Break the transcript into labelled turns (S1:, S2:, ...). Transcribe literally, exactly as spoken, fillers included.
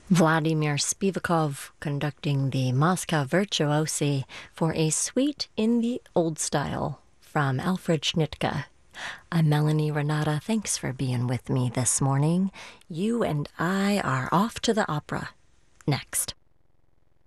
S1: Vladimir Spivakov conducting the Moscow Virtuosi for a suite in the old style from Alfred Schnittke. I'm Melanie Renata. Thanks for being with me this morning. You and I are off to the opera next.